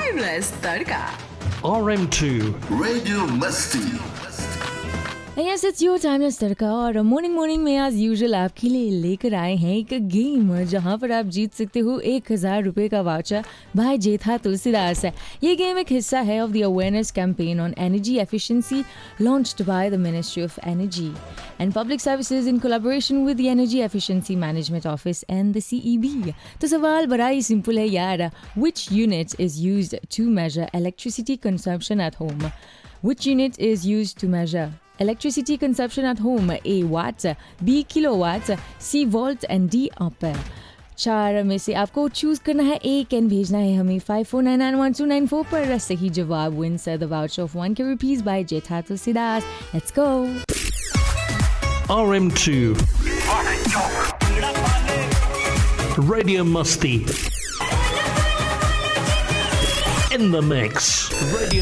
Timeless tadka. RM2 Radio Musty. Yes it's your timeless तड़का और morning में as usual आपके लिए लेकर आए हैं एक गेम जहां पर आप जीत सकते हो 1000 रुपये का वाउचर बाय जेठा तुलसीदास। ये गेम एक हिस्सा है of the awareness campaign on energy efficiency launched by the ministry of energy and public services in collaboration with the energy efficiency management office and the CEB। तो सवाल बड़ा ही सिंपल है यार, which unit is used to major electricity consumption at home? Which unit is used to measure electricity consumption at home? A. Watts, B. Kilowatts, C. Volt and D. Ampere। 4 में से आपको choose करना है एक and भेजना है हमें 54991294 पर। सही जवाब wins the voucher of 1K rupees by Jetha Tulsidas. Let's go। RM2 Radio Musty in the mix. Radio